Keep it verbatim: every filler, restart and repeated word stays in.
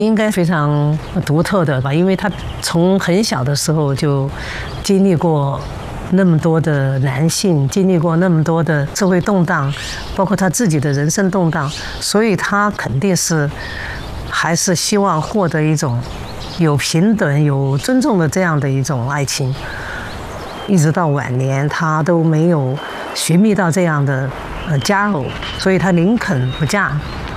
应该非常独特的吧，因为他从很小的时候就经历过那么多的男性，经历过那么多的社会动荡，包括他自己的人生动荡，所以他肯定是还是希望获得一种有平等、有尊重的这样的一种爱情。一直到晚年，他都没有寻觅到这样的呃佳偶，所以他宁肯不嫁。